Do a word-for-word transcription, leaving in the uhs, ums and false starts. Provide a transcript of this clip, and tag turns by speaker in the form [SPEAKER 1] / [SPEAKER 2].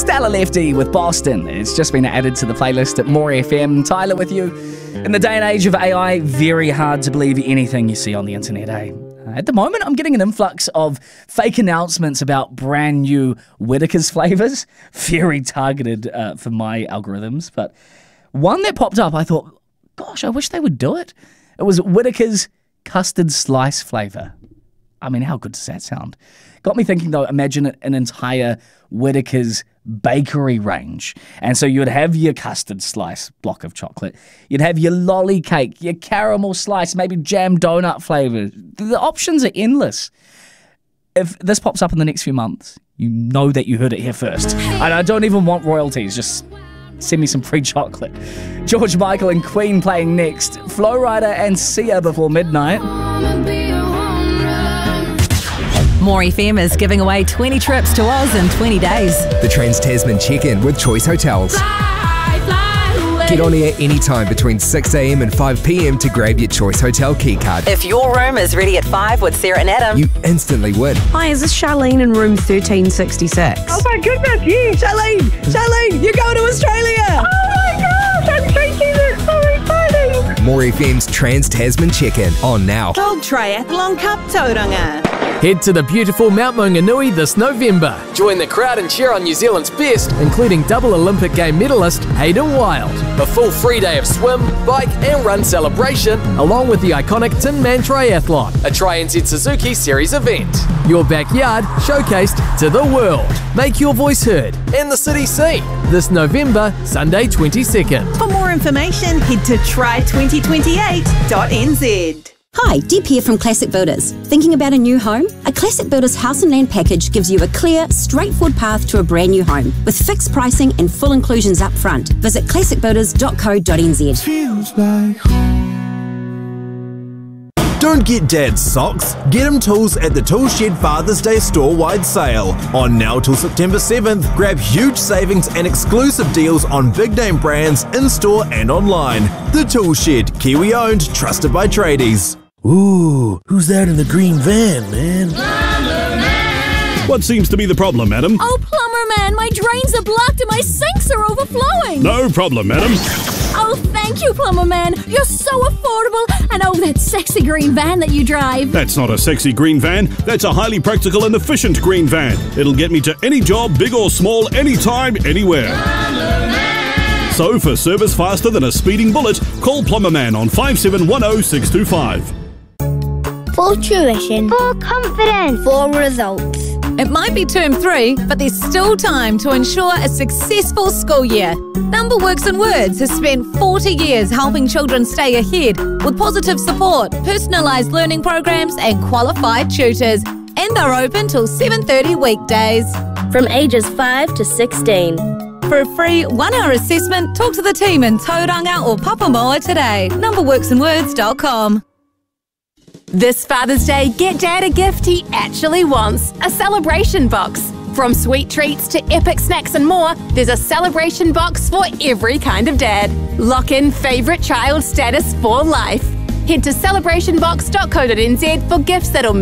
[SPEAKER 1] Stella Lefty with Boston. It's just been added to the playlist at More F M. Tyler with you. In the day and age of A I, very hard to believe anything you see on the internet, eh? At the moment, I'm getting an influx of fake announcements about brand new Whittaker's flavours. Very targeted uh, for my algorithms. But one that popped up, I thought, gosh, I wish they would do it. It was Whittaker's custard slice flavour. I mean, how good does that sound? Got me thinking, though, imagine an entire Whittaker's bakery range. And so you would have your custard slice block of chocolate. You'd have your lolly cake, your caramel slice, maybe jam donut flavour. The options are endless. If this pops up in the next few months, you know that you heard it here first. And I don't even want royalties, just send me some free chocolate. George Michael and Queen playing next. Flo Rida and Sia before midnight.
[SPEAKER 2] More F M is giving away twenty trips to Oz in twenty days.
[SPEAKER 3] The Trans-Tasman check-in with Choice Hotels.
[SPEAKER 2] Fly, fly away.
[SPEAKER 3] Get on air anytime between six a m and five p m to grab your Choice Hotel keycard.
[SPEAKER 2] If your room is ready at five with Sarah and Adam,
[SPEAKER 3] You instantly win.
[SPEAKER 4] Hi, is this Charlene in room thirteen sixty-six?
[SPEAKER 5] Oh my goodness, yes!
[SPEAKER 1] Charlene! Charlene! You're going to Australia!
[SPEAKER 5] Oh my gosh, I'm thinking it's so exciting!
[SPEAKER 3] More F M's Trans-Tasman check-in on now.
[SPEAKER 6] World Triathlon Cup Tauranga.
[SPEAKER 7] Head to the beautiful Mount Maunganui this November. Join the crowd and cheer on New Zealand's best, including double Olympic game medalist Hayden Wilde. A full free day of swim, bike and run celebration, along with the iconic Tin Man Triathlon, a Tri-N Z Suzuki Series event. Your backyard showcased to the world. Make your voice heard and the city seen this November, Sunday twenty-second.
[SPEAKER 6] For more information, head to try twenty twenty-eight dot n z.
[SPEAKER 8] Hi, Deb here from Classic Builders. Thinking about a new home? A Classic Builders house and land package gives you a clear, straightforward path to a brand new home with fixed pricing and full inclusions up front. Visit classic builders dot co dot n z.
[SPEAKER 9] Feels like home. Don't get Dad's socks. Get him tools at the Tool Shed Father's Day store-wide sale. On now till September seventh, grab huge savings and exclusive deals on big-name brands in-store and online. The Tool Shed, Kiwi-owned, trusted by tradies.
[SPEAKER 10] Ooh, who's that in the green van, man?
[SPEAKER 11] Plumber Man!
[SPEAKER 12] What seems to be the problem, madam?
[SPEAKER 11] Oh, Plumber Man, my drains are blocked and my sinks are overflowing.
[SPEAKER 12] No problem, madam.
[SPEAKER 11] Oh, thank you, Plumber Man. You're so affordable. And oh, that sexy green van that you drive.
[SPEAKER 12] That's not a sexy green van. That's a highly practical and efficient green van. It'll get me to any job, big or small, anytime, anywhere.
[SPEAKER 11] Plumber Man!
[SPEAKER 12] So, for service faster than a speeding bullet, call Plumber Man on five seven one zero six two five.
[SPEAKER 13] For tuition. For confidence. For results.
[SPEAKER 2] it might be term three, but there's still time to ensure a successful school year. Numberworks and Words has spent forty years helping children stay ahead with positive support, personalised learning programs and qualified tutors. And they're open till seven thirty weekdays.
[SPEAKER 13] From ages five to sixteen.
[SPEAKER 2] For a free one-hour assessment, talk to the team in Tauranga or Papamoa today. numberworks and words dot com.
[SPEAKER 14] This Father's Day, get Dad a gift he actually wants. A celebration box. From sweet treats to epic snacks and more, there's a celebration box for every kind of dad. Lock in favourite child status for life. Head to celebration box dot co dot n z for gifts that'll